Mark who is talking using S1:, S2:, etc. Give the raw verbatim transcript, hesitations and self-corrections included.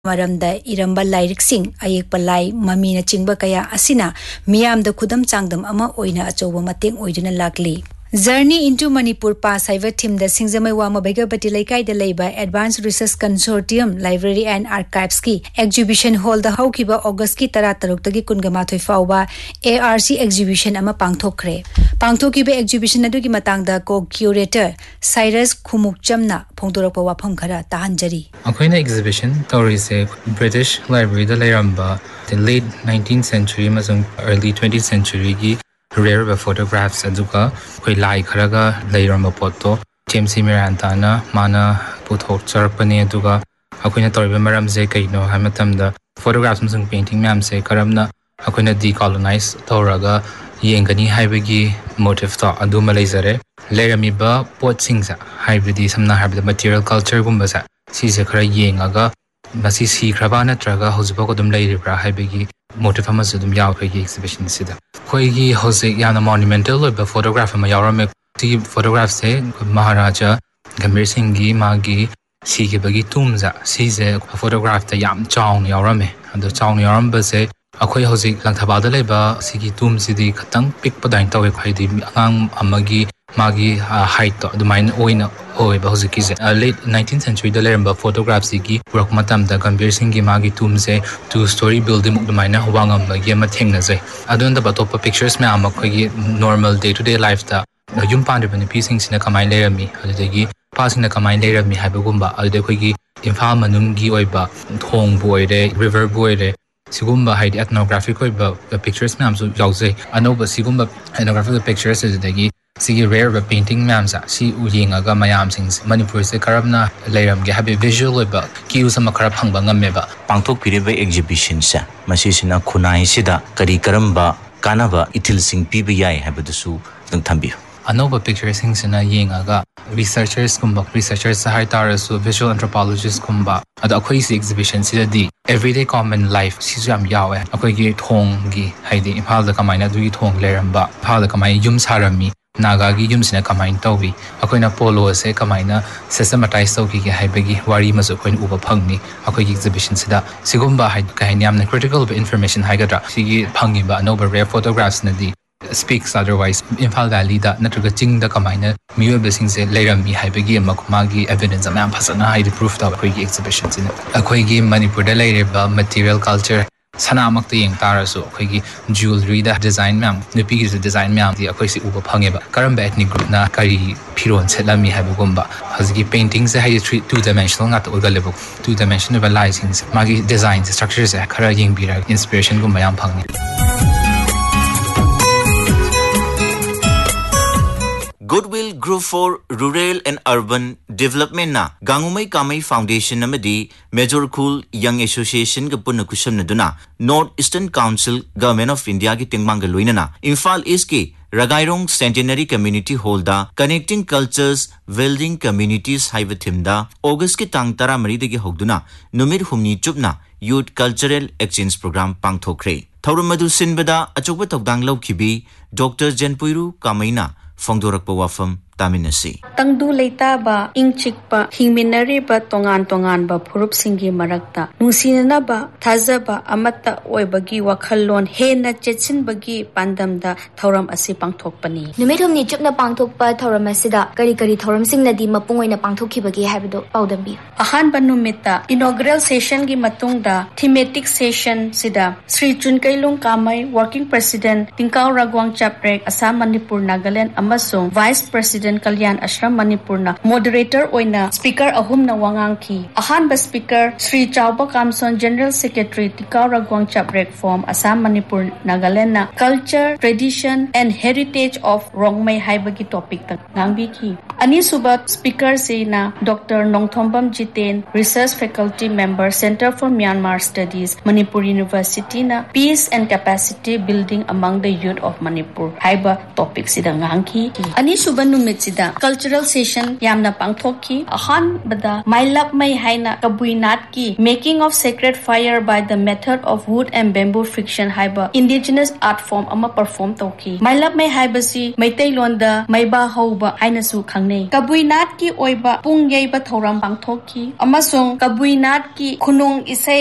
S1: Maramda iramba lairiksing ayekpa lai mamina chingba kaya asina miyamda khudam changdam ama oina achoba mateng oiduna lakli. Journey into Manipur Pass Haiva Team the Singzamai Wama Begapati Laikai the Labor Advanced Research Consortium Library and Archives Ki Exhibition Hall the Haukiba August Ki Taratarukagi Kungamatoi Fauba A R C Exhibition Ama Pangthokre. Pangthokiba Exhibition Adugi Matangda Co Curator Cyrus Khumukchamna Phongdorapa Wafam Khara Tahanjari.
S2: Akoina exhibition Taurise British Library the Lairamba the late nineteenth century Mazung early twentieth century gi rare photographs aduka koi lai kharaga leiramba photo James Mirantana mana puthok charpani aduga akoina toriba maram je kaino hamatamda photographs musung painting myam se karamna akoina decolonize toraga yengani haibagi motive to aduma leizare lerami ba pot singsa haibidi samna habda material culture gumba sa sise khara yengaga masi si khraba natraga hozba ko dum leiribra haibagi motive amasu dum yaw khoi exhibition sida khoi gi hose yana monumental ba photograph ma yawrame ti photograph se Maharaja Gambhir Singh gi magi si gi bagi tumza si se photograph ta yam chawng yawrame ado chawng yawram ba se akhoi hose langthaba da leba si gi tum si di khatang pick padain tawe khoi di angang amagi magi height to dumain oina oi ba hose ki late nineteenth century da leramba photographs gi purak matam da Gambhir Singh gi magi tum se two story building dumaina wangam ba gi ma thengna jai adon da top pictures me am khoi gi normal day to day life da yum pan de pi sing sina kamai lerami adegi passing na kamai lerami haibagumba ade khoi gi imphal manung gi oiba thong boire river boire sigumba haidi ethnographic oiba pictures me am so yaujai anoba sigumba ethnographic pictures adegi sigi rare painting ma'am sa si uyinga ga mayam sing Manipur se karabna leiram ge habe visual ba ki usama karab hangba ngamme ba
S3: pangthok piriba exhibition sa masi sina khunai sida kari karamba kanaba ithil sing pibi yai habedusu dang thambi
S2: anoba picture sing sina yenga ga researchers kumba researchers sa haitara su visual anthropologists kumba ada akhoi si exhibition sida di everyday common life si jam yawe akhoi gi thong gi haidi imphal da kamaina du gi thong leiram ba phal da kamai yum sarami Naga gi yum sina kamain tawbi akoina polo se kamaina systematize tawki gi haibagi wari masu koin uba phangni akoi gi exhibition sida sigumba hai kahin yamna critical information haigadra sigi phangi ba no rare photographs na di speaks otherwise Imphal Valley da natraga ching da kamaina miyo besing se leirami haibagi makmagi evidence am phasana hai proof da akoi gi exhibition sina akoi gi Manipur da leireba material culture Sanamak the young Taraso, Kogi, jewelry, the design ma'am, the pieces of design ma'am, the Akosi Uba Pangeba, Karamba ethnic group na Kari, Piro and Selami Habugumba, Hazgi paintings, the high two dimensional, not Olga level, two dimensional license, Magi designs, structures, Kara Ying Bira, inspiration Gumbayam Pangi.
S3: Goodwill Group for Rural and Urban Development na Gangumai Kamai Foundation namadi Major Cool Young Association ga punna kusam na duna North Eastern Council Government of India ki tingmang galuina na Imphal East ki Ragairong Centenary Community Hall da Connecting Cultures Building Communities haiva thimda August ki tang tara mari dagi hogduna numir humni chupna Youth Cultural Exchange Program pangthokre Thauramadu sinbada achokba tokdang lawkibi Doctor Jenpuiru Kamaina Fongdorakpa wafam taminasi
S4: Tangdu leita ba ingchik pa hingminari ba tongan tongan ba phurup singi marakta nungsinana ba thaza ba amata oibagi wakhallon he na chetsin bagi pandamda thauram asi pangthokpani
S5: numithum ni chupna pangthokpa thauram asida kari kari thauram singna di mapungoina pangthokhibagi habdo paudambi
S4: ahan banumita inaugural session gi matungda thematic session sida Sri Chunkailung Kamai working president Tingkau Ragwang Chaprek Assam Manipur Nagaland amasung vice president Kalyan Ashram Manipur na moderator oina speaker ahum na wangang ki ahan ba speaker Sri Chauba Kamson general secretary Tingkau Ragwang Chaprek form Assam Manipur Nagaland na culture tradition and heritage of Rongmei haibagi topic ta ngangbi ki ani suba speaker se na Doctor Nongthombam Jiten research faculty member Center for Myanmar Studies Manipur University na peace and capacity building among the youth of Manipur haiba topic sida ngangki ani suba numit sida cultural session yamna pangthokki ahan bada mailap mai haina kabuinat ki making of sacred fire by the method of wood and bamboo friction haiba indigenous art form ama perform toki mailap mai haibasi maitai londa maiba hauba haina su khang ꯄꯥꯡꯅꯩ ꯀꯕꯨꯏꯅꯥꯠꯀꯤ ꯑꯣꯏꯕ ꯄꯨꯡ ꯌꯩꯕ ꯊꯧꯔꯝ ꯄꯥꯡꯊꯣꯛꯈꯤ ꯑꯃꯁꯨꯡ ꯀꯕꯨꯏꯅꯥꯠꯀꯤ ꯈꯨꯅꯨꯡ ꯏꯁꯩ